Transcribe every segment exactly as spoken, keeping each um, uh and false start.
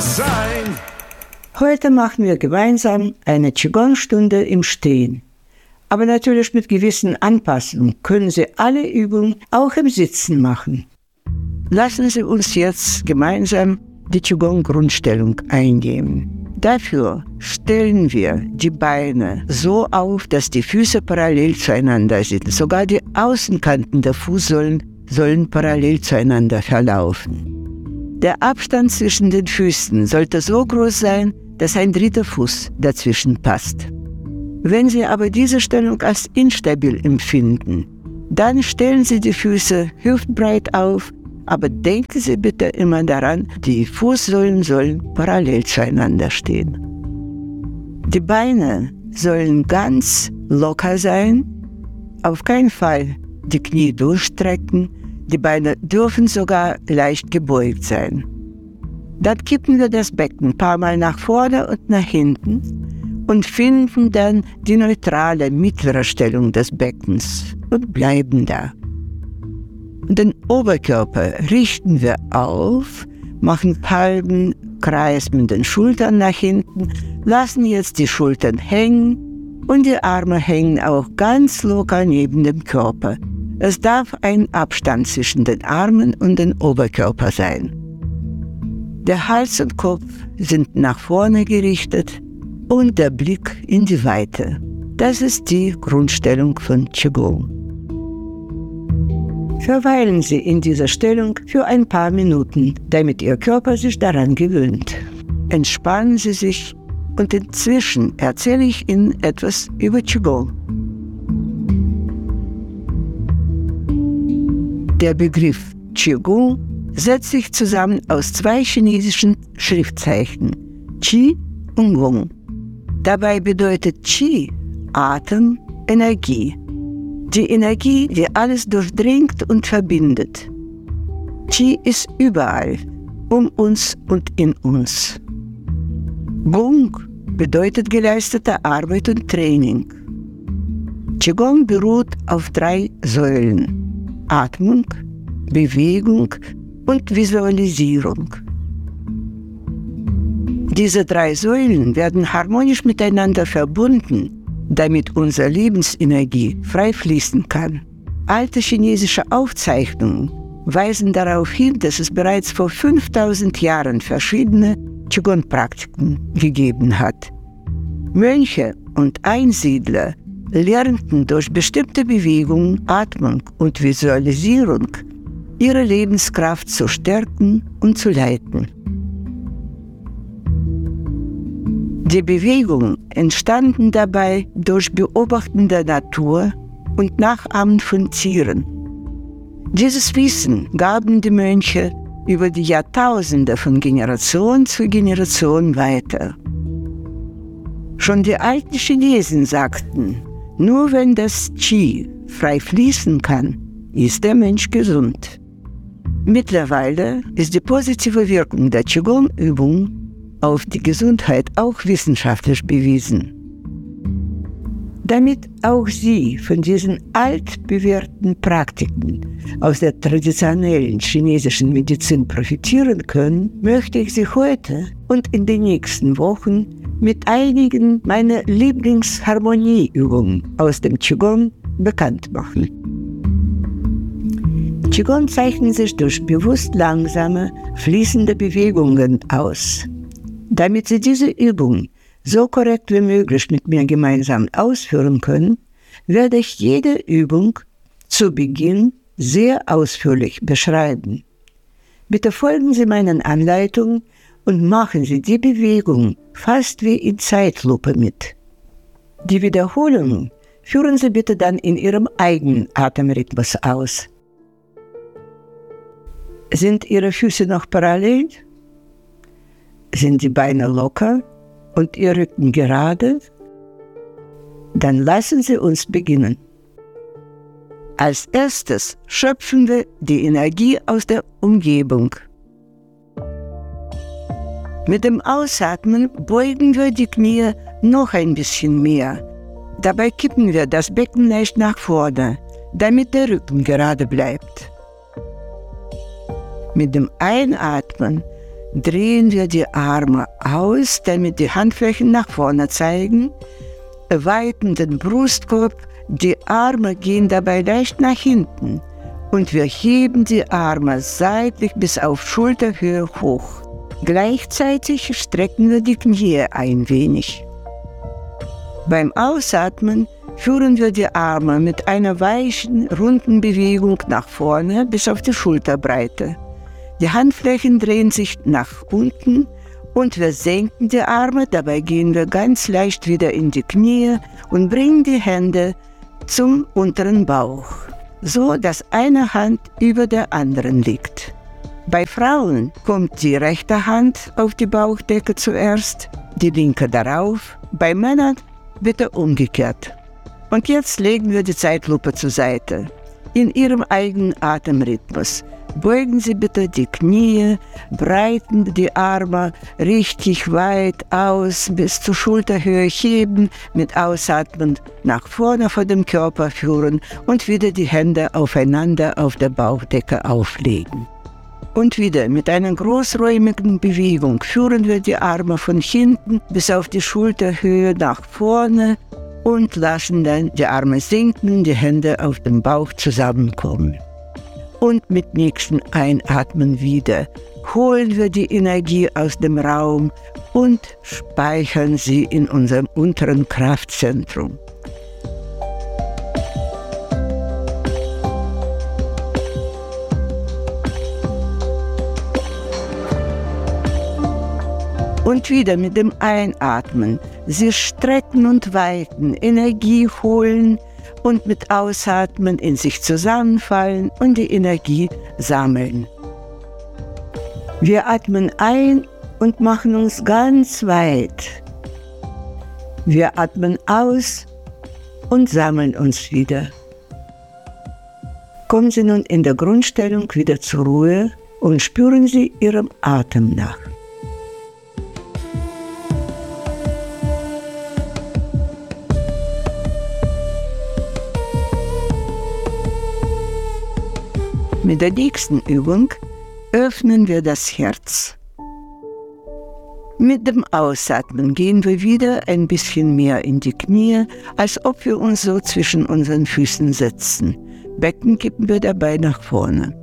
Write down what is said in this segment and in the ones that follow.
sein. Heute machen wir gemeinsam eine Qigong-Stunde im Stehen. Aber natürlich mit gewissen Anpassungen können Sie alle Übungen auch im Sitzen machen. Lassen Sie uns jetzt gemeinsam die Qigong-Grundstellung eingehen. Dafür stellen wir die Beine so auf, dass die Füße parallel zueinander sind. Sogar die Außenkanten der Fußsohlen sollen parallel zueinander verlaufen. Der Abstand zwischen den Füßen sollte so groß sein, dass ein dritter Fuß dazwischen passt. Wenn Sie aber diese Stellung als instabil empfinden, dann stellen Sie die Füße hüftbreit auf, aber denken Sie bitte immer daran, die Fußsohlen sollen parallel zueinander stehen. Die Beine sollen ganz locker sein, auf keinen Fall die Knie durchstrecken, die Beine dürfen sogar leicht gebeugt sein. Dann kippen wir das Becken ein paar Mal nach vorne und nach hinten und finden dann die neutrale mittlere Stellung des Beckens und bleiben da. Den Oberkörper richten wir auf, machen einen halben Kreis mit den Schultern nach hinten, lassen jetzt die Schultern hängen und die Arme hängen auch ganz locker neben dem Körper. Es darf ein Abstand zwischen den Armen und dem Oberkörper sein. Der Hals und Kopf sind nach vorne gerichtet und der Blick in die Weite. Das ist die Grundstellung von Qigong. Verweilen Sie in dieser Stellung für ein paar Minuten, damit Ihr Körper sich daran gewöhnt. Entspannen Sie sich und inzwischen erzähle ich Ihnen etwas über Qigong. Der Begriff Qigong setzt sich zusammen aus zwei chinesischen Schriftzeichen, Qi und Gong. Dabei bedeutet Qi Atem, Energie. Die Energie, die alles durchdringt und verbindet. Qi ist überall, um uns und in uns. Gong bedeutet geleistete Arbeit und Training. Qigong beruht auf drei Säulen: Atmung, Bewegung und Visualisierung. Diese drei Säulen werden harmonisch miteinander verbunden, damit unsere Lebensenergie frei fließen kann. Alte chinesische Aufzeichnungen weisen darauf hin, dass es bereits vor fünftausend Jahren verschiedene Qigong-Praktiken gegeben hat. Mönche und Einsiedler lernten durch bestimmte Bewegungen, Atmung und Visualisierung ihre Lebenskraft zu stärken und zu leiten. Die Bewegungen entstanden dabei durch Beobachten der Natur und Nachahmen von Tieren. Dieses Wissen gaben die Mönche über die Jahrtausende von Generation zu Generation weiter. Schon die alten Chinesen sagten, nur wenn das Qi frei fließen kann, ist der Mensch gesund. Mittlerweile ist die positive Wirkung der Qigong-Übung auf die Gesundheit auch wissenschaftlich bewiesen. Damit auch Sie von diesen altbewährten Praktiken aus der traditionellen chinesischen Medizin profitieren können, möchte ich Sie heute und in den nächsten Wochen mit einigen meiner Lieblingsharmonieübungen aus dem Qigong bekannt machen. Qigong zeichnet sich durch bewusst langsame, fließende Bewegungen aus. Damit Sie diese Übung so korrekt wie möglich mit mir gemeinsam ausführen können, werde ich jede Übung zu Beginn sehr ausführlich beschreiben. Bitte folgen Sie meinen Anleitungen und machen Sie die Bewegung fast wie in Zeitlupe mit. Die Wiederholungen führen Sie bitte dann in Ihrem eigenen Atemrhythmus aus. Sind Ihre Füße noch parallel? Sind die Beine locker und Ihr Rücken gerade? Dann lassen Sie uns beginnen. Als erstes schöpfen wir die Energie aus der Umgebung. Mit dem Ausatmen beugen wir die Knie noch ein bisschen mehr. Dabei kippen wir das Becken leicht nach vorne, damit der Rücken gerade bleibt. Mit dem Einatmen drehen wir die Arme aus, damit die Handflächen nach vorne zeigen, weiten den Brustkorb, die Arme gehen dabei leicht nach hinten und wir heben die Arme seitlich bis auf Schulterhöhe hoch. Gleichzeitig strecken wir die Knie ein wenig. Beim Ausatmen führen wir die Arme mit einer weichen, runden Bewegung nach vorne bis auf die Schulterbreite. Die Handflächen drehen sich nach unten und wir senken die Arme, dabei gehen wir ganz leicht wieder in die Knie und bringen die Hände zum unteren Bauch, so dass eine Hand über der anderen liegt. Bei Frauen kommt die rechte Hand auf die Bauchdecke zuerst, die linke darauf, bei Männern bitte umgekehrt. Und jetzt legen wir die Zeitlupe zur Seite. In Ihrem eigenen Atemrhythmus beugen Sie bitte die Knie, breiten die Arme richtig weit aus, bis zur Schulterhöhe heben, mit Ausatmen nach vorne vor dem Körper führen und wieder die Hände aufeinander auf der Bauchdecke auflegen. Und wieder mit einer großräumigen Bewegung führen wir die Arme von hinten bis auf die Schulterhöhe nach vorne und lassen dann die Arme sinken, die Hände auf dem Bauch zusammenkommen. Und mit nächsten Einatmen wieder holen wir die Energie aus dem Raum und speichern sie in unserem unteren Kraftzentrum. Und wieder mit dem Einatmen, Sie strecken und weiten, Energie holen und mit Ausatmen in sich zusammenfallen und die Energie sammeln. Wir atmen ein und machen uns ganz weit. Wir atmen aus und sammeln uns wieder. Kommen Sie nun in der Grundstellung wieder zur Ruhe und spüren Sie Ihrem Atem nach. Mit der nächsten Übung öffnen wir das Herz. Mit dem Ausatmen gehen wir wieder ein bisschen mehr in die Knie, als ob wir uns so zwischen unseren Füßen setzen. Becken kippen wir dabei nach vorne.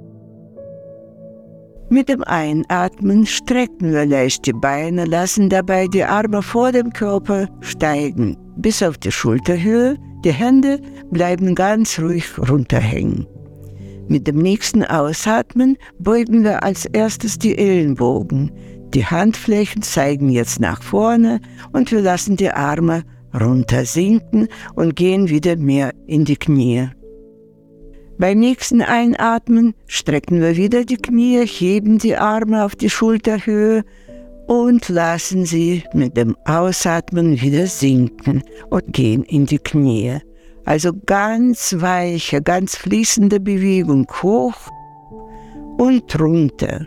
Mit dem Einatmen strecken wir leicht die Beine, lassen dabei die Arme vor dem Körper steigen, bis auf die Schulterhöhe. Die Hände bleiben ganz ruhig runterhängen. Mit dem nächsten Ausatmen beugen wir als erstes die Ellenbogen. Die Handflächen zeigen jetzt nach vorne und wir lassen die Arme runter sinken und gehen wieder mehr in die Knie. Beim nächsten Einatmen strecken wir wieder die Knie, heben die Arme auf die Schulterhöhe und lassen sie mit dem Ausatmen wieder sinken und gehen in die Knie. Also ganz weiche, ganz fließende Bewegung hoch und runter.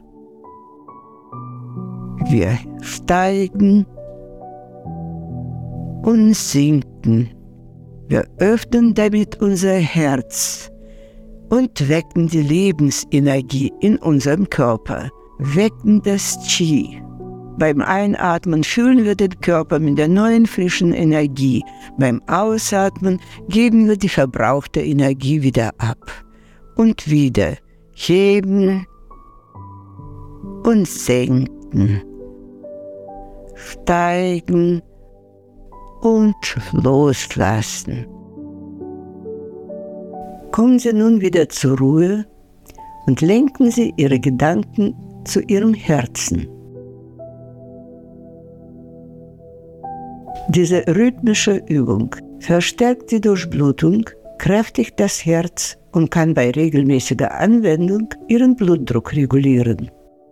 Wir steigen und sinken. Wir öffnen damit unser Herz und wecken die Lebensenergie in unserem Körper, wecken das Qi. Beim Einatmen füllen wir den Körper mit der neuen frischen Energie. Beim Ausatmen geben wir die verbrauchte Energie wieder ab. Und wieder heben und senken, steigen und loslassen. Kommen Sie nun wieder zur Ruhe und lenken Sie Ihre Gedanken zu Ihrem Herzen. Diese rhythmische Übung verstärkt die Durchblutung, kräftigt das Herz und kann bei regelmäßiger Anwendung Ihren Blutdruck regulieren.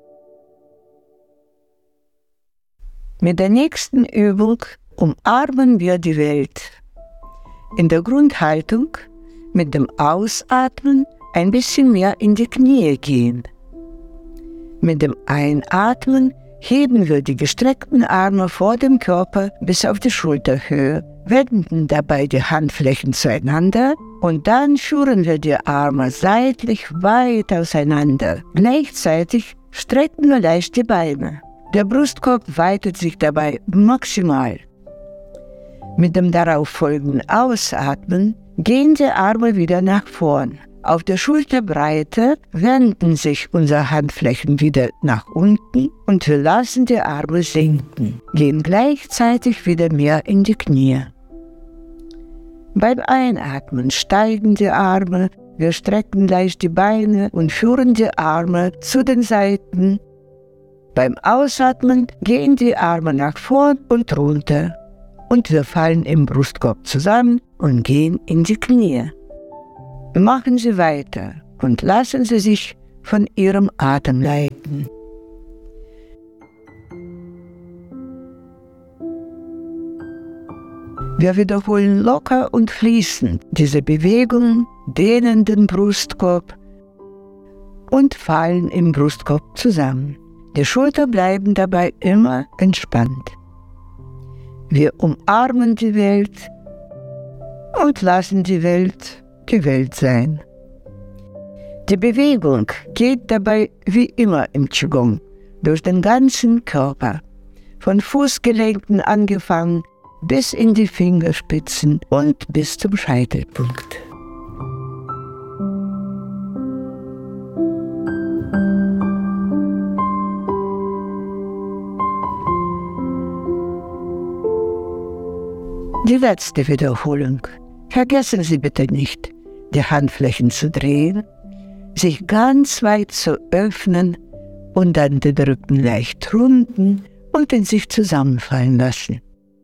Mit der nächsten Übung umarmen wir die Welt. In der Grundhaltung mit dem Ausatmen ein bisschen mehr in die Knie gehen. Mit dem Einatmen heben wir die gestreckten Arme vor dem Körper bis auf die Schulterhöhe, wenden dabei die Handflächen zueinander und dann führen wir die Arme seitlich weit auseinander. Gleichzeitig strecken wir leicht die Beine. Der Brustkorb weitet sich dabei maximal. Mit dem darauf folgenden Ausatmen gehen die Arme wieder nach vorn. Auf der Schulterbreite wenden sich unsere Handflächen wieder nach unten und wir lassen die Arme sinken, gehen gleichzeitig wieder mehr in die Knie. Beim Einatmen steigen die Arme, wir strecken leicht die Beine und führen die Arme zu den Seiten. Beim Ausatmen gehen die Arme nach vorn und runter und wir fallen im Brustkorb zusammen und gehen in die Knie. Machen Sie weiter und lassen Sie sich von Ihrem Atem leiten. Wir wiederholen locker und fließend diese Bewegung, dehnen den Brustkorb und fallen im Brustkorb zusammen. Die Schultern bleiben dabei immer entspannt. Wir umarmen die Welt und lassen die Welt die Welt sein. Die Bewegung geht dabei wie immer im Qigong durch den ganzen Körper, von Fußgelenken angefangen bis in die Fingerspitzen und bis zum Scheitelpunkt. Die letzte Wiederholung. Vergessen Sie bitte nicht, die Handflächen zu drehen, sich ganz weit zu öffnen und dann den Rücken leicht runden und in sich zusammenfallen lassen.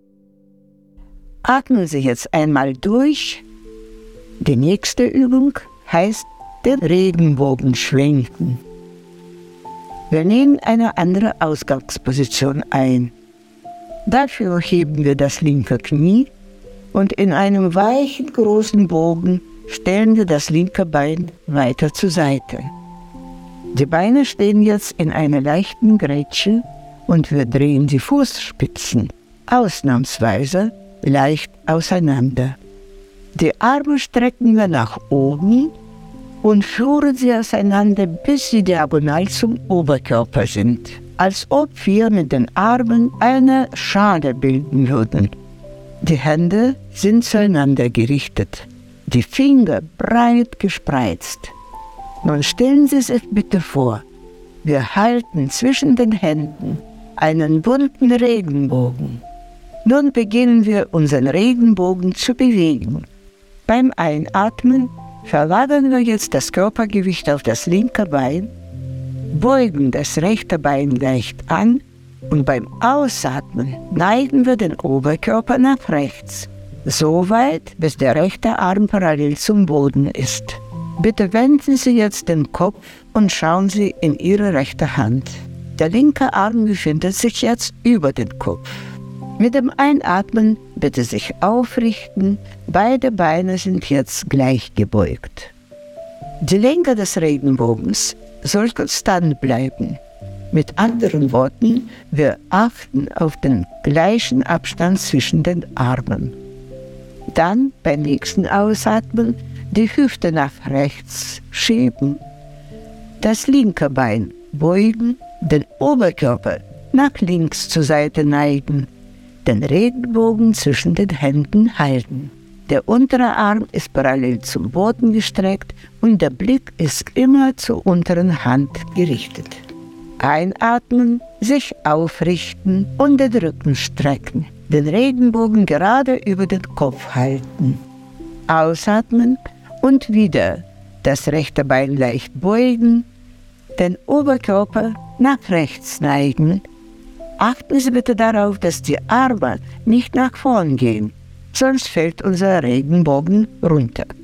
Atmen Sie jetzt einmal durch. Die nächste Übung heißt den Regenbogen schwenken. Wir nehmen eine andere Ausgangsposition ein. Dafür heben wir das linke Knie und in einem weichen, großen Bogen stellen wir das linke Bein weiter zur Seite. Die Beine stehen jetzt in einer leichten Grätsche und wir drehen die Fußspitzen ausnahmsweise leicht auseinander. Die Arme strecken wir nach oben und führen sie auseinander, bis sie diagonal zum Oberkörper sind, als ob wir mit den Armen eine Schale bilden würden. Die Hände sind zueinander gerichtet, die Finger breit gespreizt. Nun stellen Sie sich bitte vor, wir halten zwischen den Händen einen bunten Regenbogen. Nun beginnen wir unseren Regenbogen zu bewegen. Beim Einatmen verlagern wir jetzt das Körpergewicht auf das linke Bein, beugen das rechte Bein leicht an und beim Ausatmen neigen wir den Oberkörper nach rechts, so weit, bis der rechte Arm parallel zum Boden ist. Bitte wenden Sie jetzt den Kopf und schauen Sie in Ihre rechte Hand. Der linke Arm befindet sich jetzt über den Kopf. Mit dem Einatmen bitte sich aufrichten, beide Beine sind jetzt gleich gebeugt. Die Länge des Regenbogens soll konstant bleiben. Mit anderen Worten, wir achten auf den gleichen Abstand zwischen den Armen. Dann beim nächsten Ausatmen die Hüfte nach rechts schieben, das linke Bein beugen, den Oberkörper nach links zur Seite neigen, den Regenbogen zwischen den Händen halten. Der untere Arm ist parallel zum Boden gestreckt und der Blick ist immer zur unteren Hand gerichtet. Einatmen, sich aufrichten und den Rücken strecken. Den Regenbogen gerade über den Kopf halten. Ausatmen und wieder das rechte Bein leicht beugen, den Oberkörper nach rechts neigen. Achten Sie bitte darauf, dass die Arme nicht nach vorn gehen, sonst fällt unser Regenbogen runter.